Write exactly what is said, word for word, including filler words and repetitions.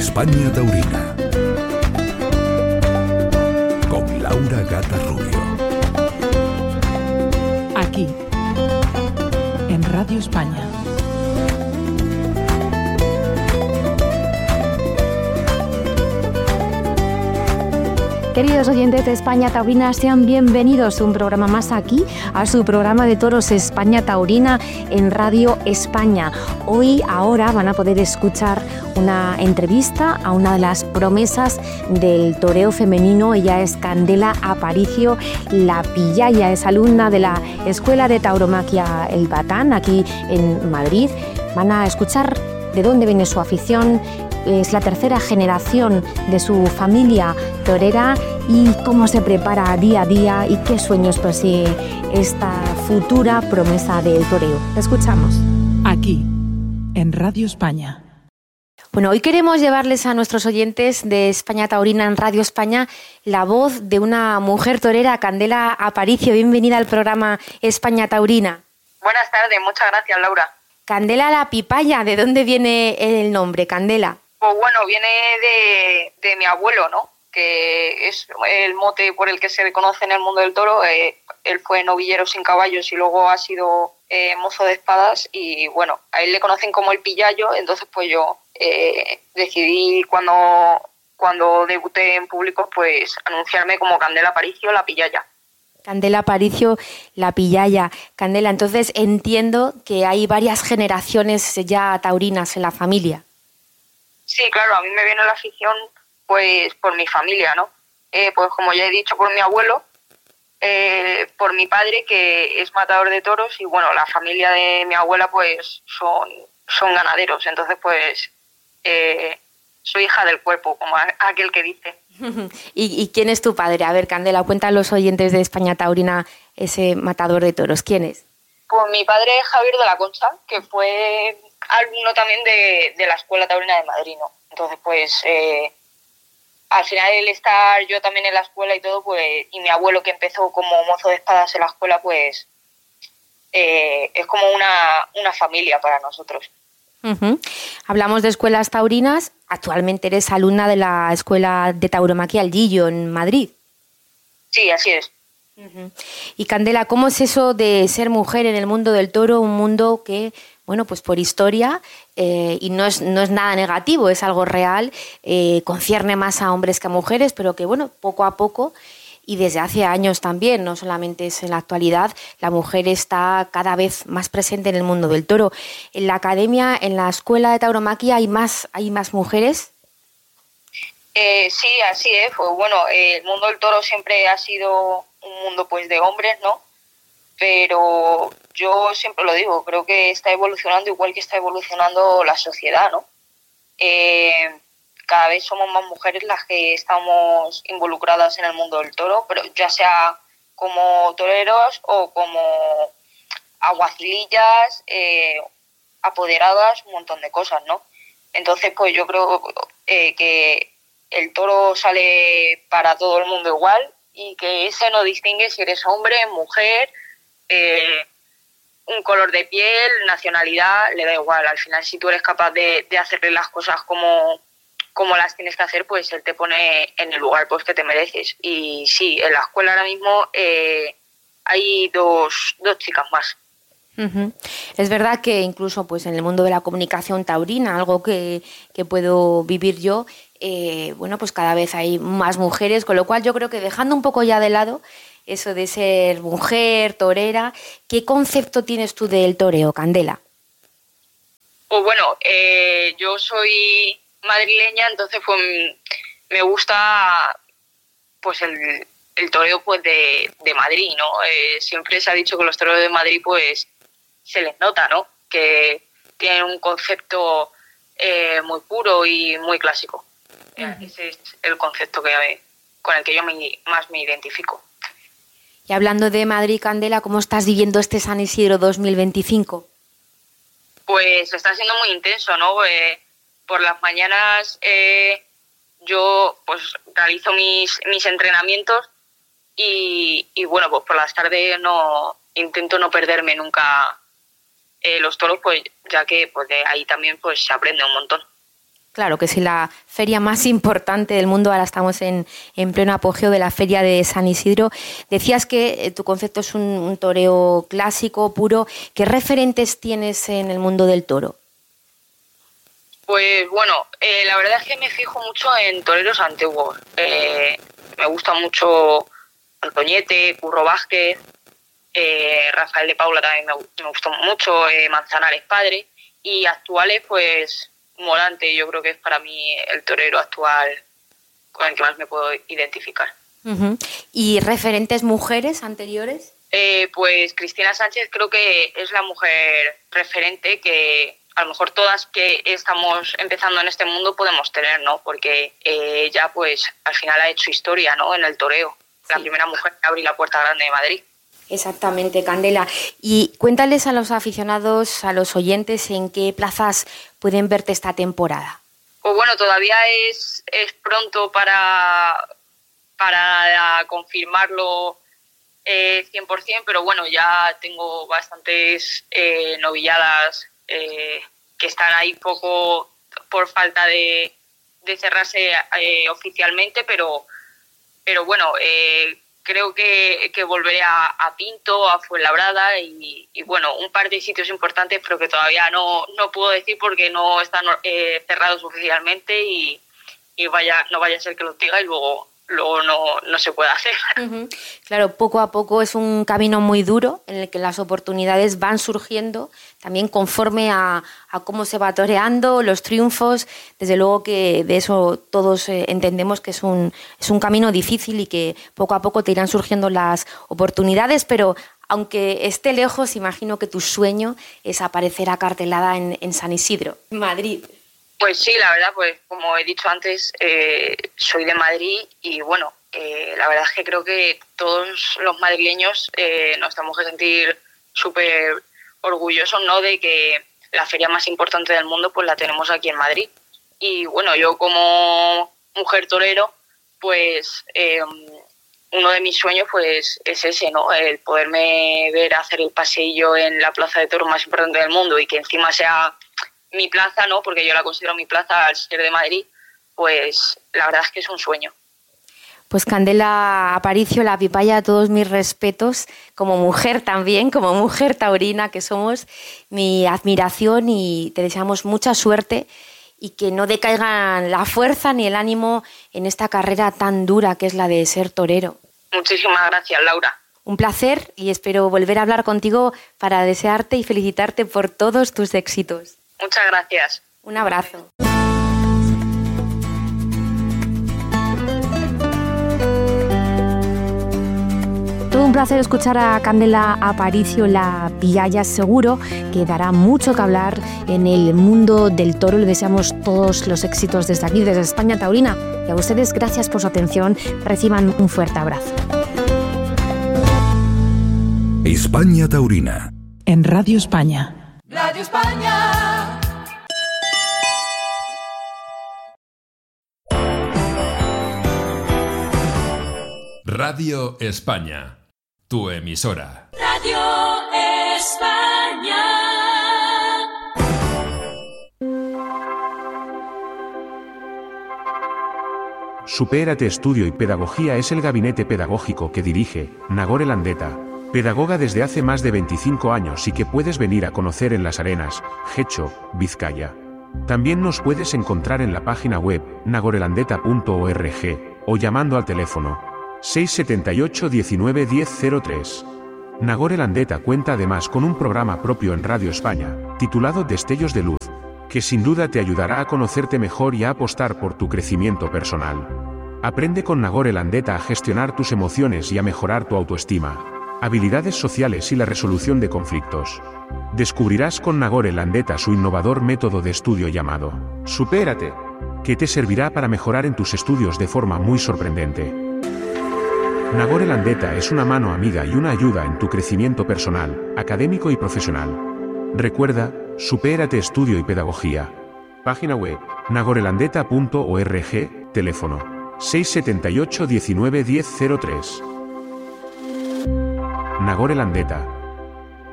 España Taurina con Laura Gata Rubio. Aquí, en Radio España. Queridos oyentes de España Taurina, sean bienvenidos a un programa más aquí, a su programa de toros España Taurina en Radio España. Hoy, ahora, van a poder escuchar una entrevista a una de las promesas del toreo femenino. Ella es Candela Aparicio, la Pillaya, es alumna de la Escuela de Tauromaquia El Batán, aquí en Madrid. Van a escuchar de dónde viene su afición. Es la tercera generación de su familia torera y cómo se prepara día a día y qué sueños persigue esta futura promesa del toreo. Te escuchamos. Aquí, en Radio España. Bueno, hoy queremos llevarles a nuestros oyentes de España Taurina en Radio España la voz de una mujer torera, Candela Aparicio. Bienvenida al programa España Taurina. Buenas tardes, muchas gracias, Laura. Candela la Pipaya, ¿de dónde viene el nombre, Candela? Pues bueno, viene de, de mi abuelo, ¿no? Que es el mote por el que se le conoce en el mundo del toro. Eh, él fue novillero sin caballos y luego ha sido eh, mozo de espadas y bueno, a él le conocen como el Pillayo. Entonces pues yo eh, decidí cuando, cuando debuté en público pues anunciarme como Candela Aparicio, la Pillaya. Candela Aparicio, la Pillaya. Candela, entonces entiendo que hay varias generaciones ya taurinas en la familia. Sí, claro, a mí me viene la afición pues por mi familia, ¿no? Eh, pues como ya he dicho, por mi abuelo, eh, por mi padre que es matador de toros y bueno, la familia de mi abuela pues son, son ganaderos, entonces pues eh, soy hija del cuerpo, como aquel que dice. ¿Y, ¿Y quién es tu padre? A ver, Candela, cuenta a los oyentes de España Taurina ese matador de toros. ¿Quién es? Pues mi padre es Javier de la Concha, que fue alumno también de, de la Escuela Taurina de Madrid, ¿no? Entonces, pues, eh, al final el estar yo también en la escuela y todo, pues, y mi abuelo que empezó como mozo de espadas en la escuela, pues, eh, es como una, una familia para nosotros. Uh-huh. Hablamos de escuelas taurinas. Actualmente eres alumna de la Escuela de Tauromaquia El Gillo en Madrid. Sí, así es. Uh-huh. Y Candela, ¿cómo es eso de ser mujer en el mundo del toro? Un mundo que, bueno, pues por historia, eh, y no es, no es nada negativo, es algo real, eh, concierne más a hombres que a mujeres, pero que, bueno, poco a poco, y desde hace años también, no solamente es en la actualidad, la mujer está cada vez más presente en el mundo del toro. En la academia, en la Escuela de Tauromaquia, ¿hay más, hay más mujeres? Eh, sí, así es. Pues bueno, eh, el mundo del toro siempre ha sido un mundo pues de hombres, ¿no? Pero yo siempre lo digo, creo que está evolucionando igual que está evolucionando la sociedad, ¿no? Eh, cada vez somos más mujeres las que estamos involucradas en el mundo del toro, pero ya sea como toreros o como aguacilillas, eh, apoderadas, un montón de cosas, ¿no? Entonces, pues yo creo eh, que el toro sale para todo el mundo igual y que ese no distingue si eres hombre, mujer, eh, un color de piel, nacionalidad, le da igual. Al final, si tú eres capaz de, de hacerle las cosas como, como las tienes que hacer, pues él te pone en el lugar pues que te mereces. Y sí, en la escuela ahora mismo eh, hay dos, dos chicas más. Uh-huh. Es verdad que incluso pues en el mundo de la comunicación taurina, algo que, que puedo vivir yo, eh, bueno, pues cada vez hay más mujeres, con lo cual yo creo que dejando un poco ya de lado eso de ser mujer, torera, ¿qué concepto tienes tú del toreo, Candela? Pues bueno, eh, yo soy madrileña, entonces pues me gusta pues el, el toreo pues de, de Madrid, ¿no? Eh, siempre se ha dicho que los toreros de Madrid pues se les nota, ¿no? Que tienen un concepto eh, muy puro y muy clásico. Uh-huh. Ese es el concepto que, con el que yo me, más me identifico. Y hablando de Madrid, Candela, ¿cómo estás viviendo este San Isidro dos mil veinticinco? Pues está siendo muy intenso, ¿no? Eh, por las mañanas eh, yo pues realizo mis, mis entrenamientos y, y bueno, pues por las tardes no intento no perderme nunca eh, los toros, pues ya que pues de ahí también pues se aprende un montón. Claro que sí, la feria más importante del mundo. Ahora estamos en, en pleno apogeo de la feria de San Isidro. Decías que eh, tu concepto es un, un toreo clásico, puro. ¿Qué referentes tienes en el mundo del toro? Pues bueno, eh, la verdad es que me fijo mucho en toreros antiguos. Eh, me gusta mucho Antoñete, Curro Vázquez, eh, Rafael de Paula también me, me gustó mucho, eh, Manzanares padre. Y actuales, pues Morante, yo creo que es para mí el torero actual con el que más me puedo identificar. Uh-huh. ¿Y referentes mujeres anteriores? Eh, pues Cristina Sánchez creo que es la mujer referente que a lo mejor todas que estamos empezando en este mundo podemos tener, ¿no? Porque eh, ella pues al final ha hecho historia, ¿no? En el toreo. La sí. primera mujer que abrió la Puerta Grande de Madrid. Exactamente, Candela. Y cuéntales a los aficionados, a los oyentes, en qué plazas pueden verte esta temporada. Pues bueno, todavía es, es pronto para, para confirmarlo eh, cien por ciento, pero bueno, ya tengo bastantes eh, novilladas eh, que están ahí poco por falta de, de cerrarse eh, oficialmente, pero, pero bueno, eh, creo que, que volveré a, a Pinto, a Fuenlabrada y, y bueno, un par de sitios importantes, pero que todavía no, no puedo decir porque no están eh, cerrados oficialmente y, y vaya no vaya a ser que los diga y luego, luego no, no se pueda hacer. Uh-huh. Claro, poco a poco es un camino muy duro en el que las oportunidades van surgiendo también conforme a, a cómo se va toreando, los triunfos. Desde luego que de eso todos eh, entendemos que es un, es un camino difícil y que poco a poco te irán surgiendo las oportunidades, pero aunque esté lejos, imagino que tu sueño es aparecer acartelada en, en San Isidro, en Madrid. Pues sí, la verdad, pues como he dicho antes, eh, soy de Madrid y bueno, eh, la verdad es que creo que todos los madrileños eh, nos tenemos que sentir súper orgullosos, ¿no?, de que la feria más importante del mundo pues la tenemos aquí en Madrid. Y bueno, yo como mujer torero, pues eh, uno de mis sueños pues es ese, ¿no?, el poderme ver hacer el paseillo en la plaza de toros más importante del mundo y que encima sea mi plaza, ¿no?, porque yo la considero mi plaza al ser de Madrid, pues la verdad es que es un sueño. Pues Candela Aparicio, la Pipaya, todos mis respetos, como mujer también, como mujer taurina que somos, mi admiración y te deseamos mucha suerte y que no decaigan la fuerza ni el ánimo en esta carrera tan dura que es la de ser torero. Muchísimas gracias, Laura. Un placer y espero volver a hablar contigo para desearte y felicitarte por todos tus éxitos. Muchas gracias. Un abrazo. Todo un placer escuchar a Candela Aparicio, la Pipaya. Seguro que dará mucho que hablar en el mundo del toro. Le deseamos todos los éxitos desde aquí, desde España Taurina. Y a ustedes, gracias por su atención. Reciban un fuerte abrazo. España Taurina. En Radio España. Radio España. Radio España, tu emisora. Radio España. Supérate Estudio y Pedagogía es el gabinete pedagógico que dirige Nagore Landeta, pedagoga desde hace más de veinticinco años y que puedes venir a conocer en Las Arenas, Getxo, Vizcaya. También nos puedes encontrar en la página web nagorelandeta punto org o llamando al teléfono seis siete ocho, diecinueve, diez, cero tres. Nagore Landeta cuenta además con un programa propio en Radio España, titulado Destellos de Luz, que sin duda te ayudará a conocerte mejor y a apostar por tu crecimiento personal. Aprende con Nagore Landeta a gestionar tus emociones y a mejorar tu autoestima, habilidades sociales y la resolución de conflictos. Descubrirás con Nagore Landeta su innovador método de estudio llamado Supérate, que te servirá para mejorar en tus estudios de forma muy sorprendente. Nagore Landeta es una mano amiga y una ayuda en tu crecimiento personal, académico y profesional. Recuerda, Supérate Estudio y Pedagogía. Página web, nagorelandeta punto org, teléfono seis siete ocho, diecinueve, diez, cero tres. Nagore Landeta.